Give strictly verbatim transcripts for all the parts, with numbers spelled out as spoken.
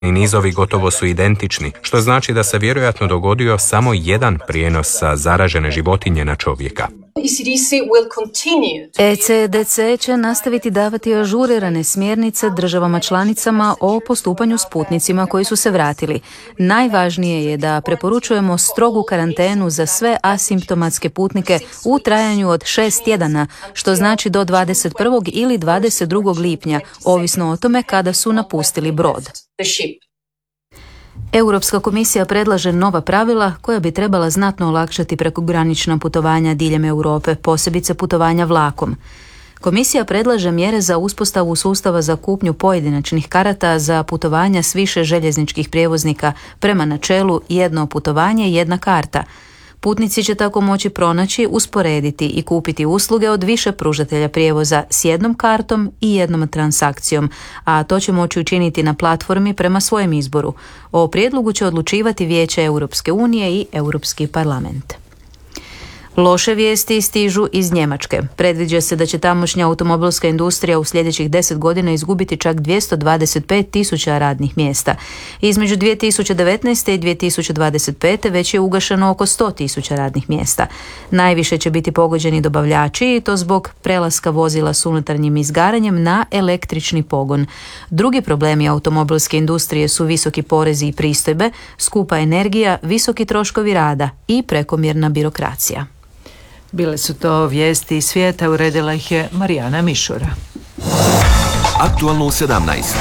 i nizovi gotovo su identični, što znači da se vjerojatno dogodio samo jedan prijenos sa zaražene životinje na čovjeka. E C D C će nastaviti davati ažurirane smjernice državama članicama o postupanju s putnicima koji su se vratili. Najvažnije je da preporučujemo strogu karantenu za sve asimptomatske putnike u trajanju od šest tjedana, što znači do dvadeset prvog ili dvadeset drugog lipnja, ovisno o tome kada su napustili brod. Europska komisija predlaže nova pravila koja bi trebala znatno olakšati prekogranična putovanja diljem Europe, posebice putovanja vlakom. Komisija predlaže mjere za uspostavu sustava za kupnju pojedinačnih karata za putovanja s više željezničkih prijevoznika prema načelu jedno putovanje, jedna karta. Putnici će tako moći pronaći, usporediti i kupiti usluge od više pružatelja prijevoza s jednom kartom i jednom transakcijom, a to će moći učiniti na platformi prema svojem izboru. O prijedlogu će odlučivati Vijeće Europske unije i Europski parlament. Loše vijesti stižu iz Njemačke. Predviđa se da će tamošnja automobilska industrija u sljedećih deset godina izgubiti čak dvjesto dvadeset pet tisuća radnih mjesta. Između dvije tisuće devetnaeste i dvije tisuće dvadeset pete već je ugašeno oko sto tisuća radnih mjesta. Najviše će biti pogođeni dobavljači i to zbog prelaska vozila s unutarnjim izgaranjem na električni pogon. Drugi problemi automobilske industrije su visoki porezi i pristojbe, skupa energija, visoki troškovi rada i prekomjerna birokracija. Bile su to vijesti iz svijeta, uredila ih je Marijana Mišura. Aktualno u sedamnaest.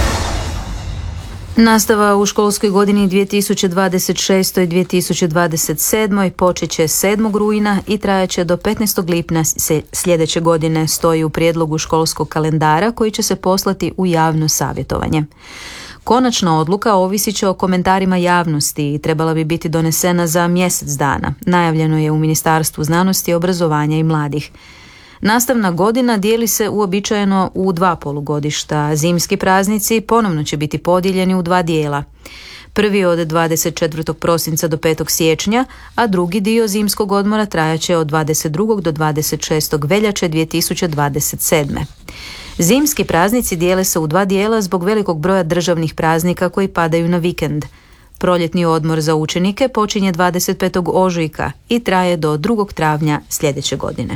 Nastava u školskoj godini dvije tisuće dvadeset šeste. i dvije tisuće dvadeset sedme. počet će sedmog rujna i trajaće do petnaestog lipnja sljedeće godine, stoji u prijedlogu školskog kalendara koji će se poslati u javno savjetovanje. Konačna odluka ovisit će o komentarima javnosti i trebala bi biti donesena za mjesec dana. Najavljeno je u Ministarstvu znanosti, obrazovanja i mladih. Nastavna godina dijeli se uobičajeno u dva polugodišta. Zimski praznici ponovno će biti podijeljeni u dva dijela. Prvi od dvadeset četvrtog prosinca do petog siječnja, a drugi dio zimskog odmora trajaće od dvadeset drugog do dvadeset šestog veljače dvije tisuće dvadeset sedme. Zimski praznici dijele se u dva dijela zbog velikog broja državnih praznika koji padaju na vikend. Proljetni odmor za učenike počinje dvadeset petog ožujka i traje do drugog travnja sljedeće godine.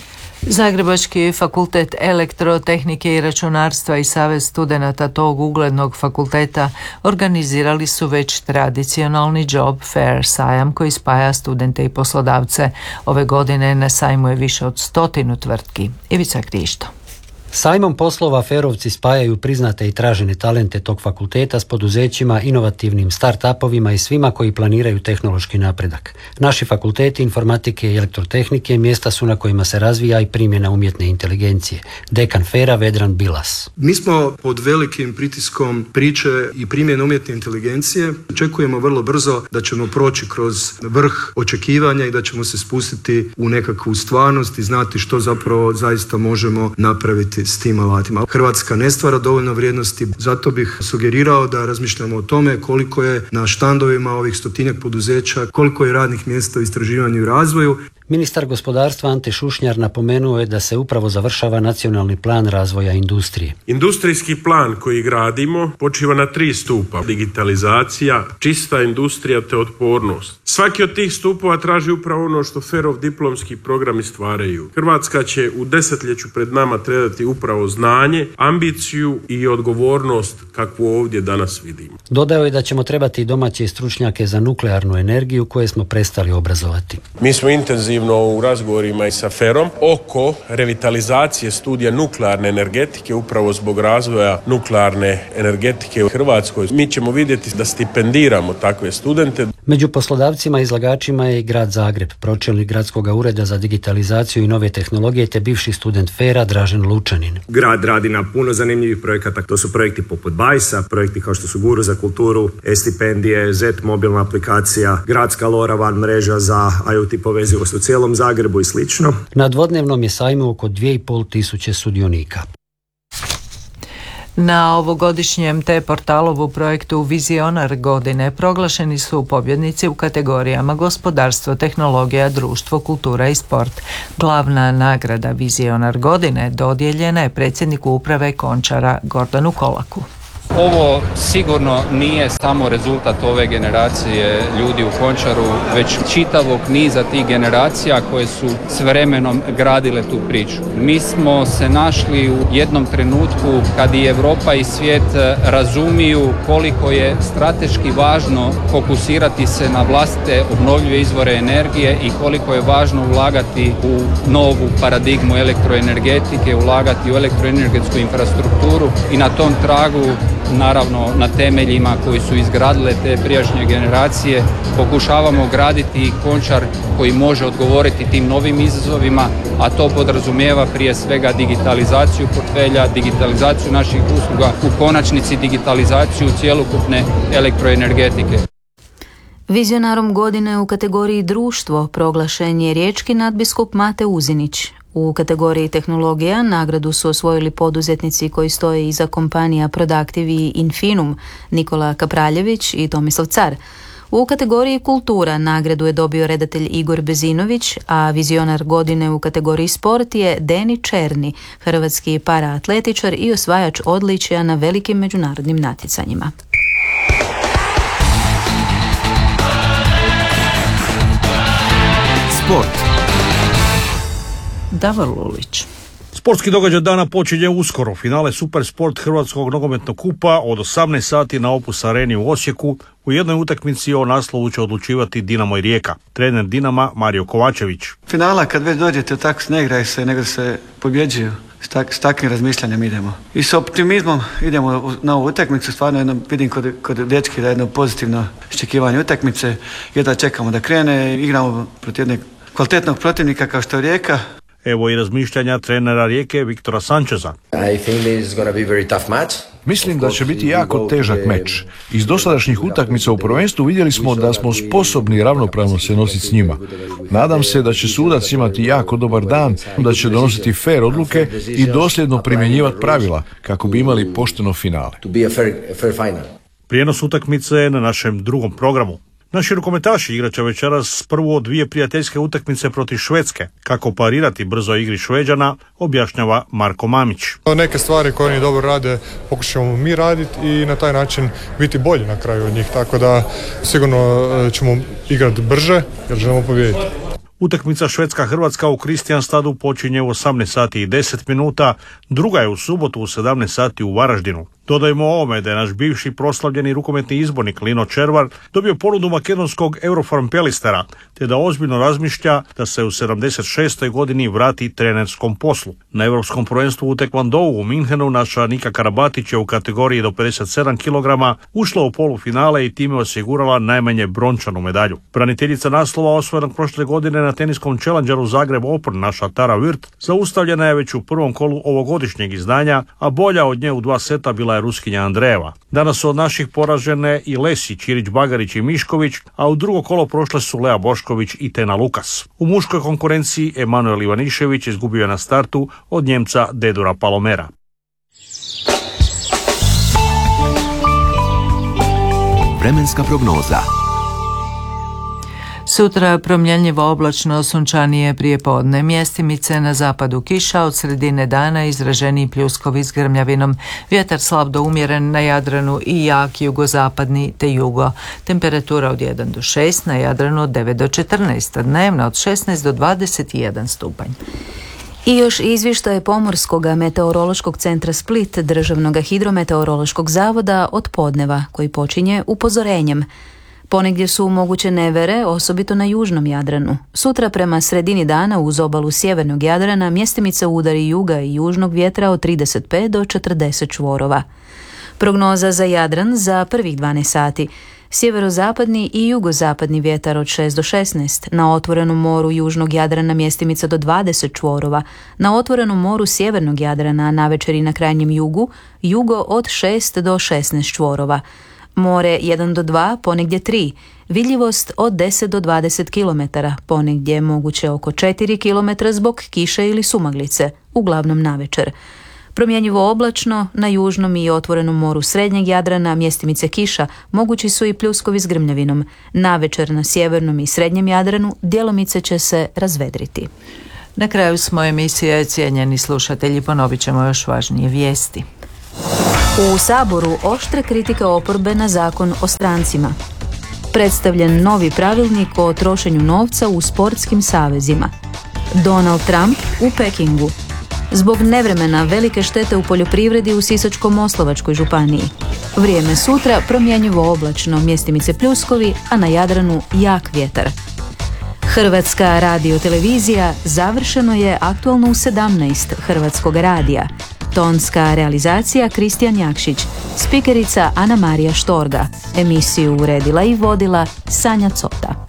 Zagrebački fakultet elektrotehnike i računarstva i Savez studenata tog uglednog fakulteta organizirali su već tradicionalni Job Fair sajam koji spaja studente i poslodavce. Ove godine na sajmu je više od stotinu tvrtki. Ivica Krišto. Sajmom poslova ferovci spajaju priznate i tražene talente tog fakulteta s poduzećima, inovativnim start-upovima i svima koji planiraju tehnološki napredak. Naši fakulteti informatike i elektrotehnike mjesta su na kojima se razvija i primjena umjetne inteligencije. Dekan Fera Vedran Bilas. Mi smo pod velikim pritiskom priče i primjene umjetne inteligencije. Očekujemo vrlo brzo da ćemo proći kroz vrh očekivanja i da ćemo se spustiti u nekakvu stvarnost i znati što zapravo zaista možemo napraviti s tim alatima. Hrvatska ne stvara dovoljno vrijednosti, zato bih sugerirao da razmišljamo o tome koliko je na štandovima ovih stotinjak poduzeća, koliko je radnih mjesta u istraživanju i razvoju. Ministar gospodarstva Ante Šušnjar napomenuo je da se upravo završava nacionalni plan razvoja industrije. Industrijski plan koji gradimo počiva na tri stupa: digitalizacija, čista industrija te otpornost. Svaki od tih stupova traži upravo ono što Ferov diplomski programi stvaraju. Hrvatska će u desetljeću pred nama trebati upravo znanje, ambiciju i odgovornost kakvu ovdje danas vidimo. Dodao je da ćemo trebati domaće stručnjake za nuklearnu energiju koje smo prestali obrazovati. Mi smo intenzivni u razgovorima i sa Ferom oko revitalizacije studija nuklearne energetike upravo zbog razvoja nuklearne energetike u Hrvatskoj. Mi ćemo vidjeti da stipendiramo takve studente. Među poslodavcima i izlagačima je i grad Zagreb, pročelnik gradskog ureda za digitalizaciju i nove tehnologije te bivši student Fera Dražen Lučanin. Grad radi na puno zanimljivih projekata. To su projekti poput Bajsa, projekti kao što su Guru za kulturu, e-stipendije, Z mobilna aplikacija, gradska LoRaWAN mreža za I O T povezivost u cijelom Zagrebu i slično. Na dvodnevnom je sajmu oko dvije i pol tisuće sudionika. Na ovogodišnjem te portalovu projektu Vizionar godine proglašeni su pobjednici u kategorijama gospodarstvo, tehnologija, društvo, kultura i sport. Glavna nagrada Vizionar godine dodijeljena je predsjedniku uprave Končara Gordanu Kolaku. Ovo sigurno nije samo rezultat ove generacije ljudi u Končaru, već čitavog niza tih generacija koje su s vremenom gradile tu priču. Mi smo se našli u jednom trenutku kad i Europa i svijet razumiju koliko je strateški važno fokusirati se na vlastite obnovljive izvore energije i koliko je važno ulagati u novu paradigmu elektroenergetike, ulagati u elektroenergetsku infrastrukturu i na tom tragu, naravno na temeljima koji su izgradile te prijašnje generacije, pokušavamo graditi Končar koji može odgovoriti tim novim izazovima, a to podrazumijeva prije svega digitalizaciju portfelja, digitalizaciju naših usluga, u konačnici digitalizaciju cjelokupne elektroenergetike. Vizionarom godine u kategoriji društvo proglašen je riječki nadbiskup Mate Uzinić. U kategoriji tehnologija nagradu su osvojili poduzetnici koji stoje iza kompanija Prodactiv i Infinum, Nikola Kapraljević i Tomislav Car. U kategoriji kultura nagradu je dobio redatelj Igor Bezinović, a vizionar godine u kategoriji sport je Deni Černi, hrvatski paraatletičar i osvajač odličja na velikim međunarodnim natjecanjima. Sport. Davor Lulić. Sportski događaj dana počinje uskoro. Finale Super Sport Hrvatskog nogometnog kupa od osamnaest sati na Opus Areni u Osijeku. U jednoj utakmici o naslovu će odlučivati Dinamo i Rijeka. Trener Dinama Mario Kovačević. Finala kad već dođete tako ne igraju se, nego se pobjeđuju. S, tak, s takvim razmišljanjem idemo. I s optimizmom idemo na ovu utakmicu. Stvarno jedno, vidim kod, kod dečki da je jedno pozitivno iščekivanje utakmice. Jedva čekamo da krene. Igramo protiv jednog kvalitetnog protivnika kao što je Rijeka. Evo i razmišljanja trenera Rijeke Viktora Sančeza. Mislim da će biti jako težak meč. Iz dosadašnjih utakmica u prvenstvu vidjeli smo da smo sposobni ravnopravno se nositi s njima. Nadam se da će sudac imati jako dobar dan, da će donositi fer odluke i dosljedno primjenjivati pravila kako bi imali pošteno finale. Prijenos utakmice na našem drugom programu. Naši rukometaši igrat će večeras prvu od dvije prijateljske utakmice protiv Švedske. Kako parirati brzo igri Šveđana, objašnjava Marko Mamić. Neke stvari koje oni dobro rade pokušamo mi raditi i na taj način biti bolji na kraju od njih. Tako da sigurno ćemo igrati brže jer želimo pobijediti. Utakmica Švedska-Hrvatska u Kristijanstadu počinje u osamnaest sati i deset minuta, druga je u subotu u sedamnaest sati u Varaždinu. Dodajmo ovome da je naš bivši proslavljeni rukometni izbornik Lino Červar dobio ponudu makedonskog Eurofarm Pelistera, te da ozbiljno razmišlja da se u sedamdeset šestoj godini vrati trenerskom poslu. Na Europskom prvenstvu u Tekvandou u Minhenu naša Nika Karabatić je u kategoriji do pedeset sedam kilograma ušla u polufinale i time osigurala najmanje brončanu medalju. Braniteljica naslova osvojenog prošle godine na teniskom Challengeru Zagreb Open, naša Tara Wirt, zaustavljena je već u prvom kolu ovogodišnjeg izdanja, a bolja od nje u dva seta bila je Ruskinja Andreeva. Danas su od naših poražene i Lesić, Čirić, Bagarić i Mišković, a u drugo kolo prošle su Lea Bošković i Tena Lukas. U muškoj konkurenciji Emanuel Ivanišević izgubio je na startu od Njemca Dedura Palomera. Vremenska prognoza. Sutra promjenjivo oblačno, sunčanije prije podne, mjestimice na zapadu kiša, od sredine dana izraženiji pljuskovi s grmljavinom, vjetar slab do umjeren na Jadranu i jak jugozapadni te jugo. Temperatura od jedan do šest, na Jadranu od devet do četrnaest, dnevna od šesnaest do dvadeset jedan stupanj. I još izvještaj Pomorskog meteorološkog centra Split, Državnog hidrometeorološkog zavoda od podneva, koji počinje upozorenjem. Ponegdje su moguće nevere, osobito na južnom Jadranu. Sutra prema sredini dana uz obalu sjevernog Jadrana mjestimice udari juga i južnog vjetra od trideset pet do četrdeset čvorova. Prognoza za Jadran za prvih dvanaest sati. Sjeverozapadni i jugozapadni vjetar od šest do šesnaest, na otvorenom moru južnog Jadrana mjestimica do dvadeset čvorova, na otvorenom moru sjevernog Jadrana navečer i na krajnjem jugu, jugo od šest do šesnaest čvorova. More jedan do dva, ponegdje tri, vidljivost od deset do dvadeset kilometara, ponegdje moguće oko četiri kilometra zbog kiše ili sumaglice, uglavnom navečer. Promjenjivo oblačno, na južnom i otvorenom moru srednjeg Jadrana mjestimice kiša, mogući su i pljuskovi s grmljavinom. Navečer na sjevernom i srednjem Jadranu djelomice će se razvedriti. Na kraju smo emisije, cijenjeni slušatelji, ponovit ćemo još važnije vijesti. U Saboru oštre kritike oporbe na zakon o strancima. Predstavljen novi pravilnik o trošenju novca u sportskim savezima. Donald Trump u Pekingu. Zbog nevremena velike štete u poljoprivredi u Sisačko-moslavačkoj županiji. Vrijeme sutra promjenjivo oblačno, mjestimice pljuskovi, a na Jadranu jak vjetar. Hrvatska radiotelevizija završeno je aktualno u sedamnaest Hrvatskog radija. Tonska realizacija Kristijan Jakšić, spikerica Ana Marija Štorga. Emisiju uredila i vodila Sanja Cota.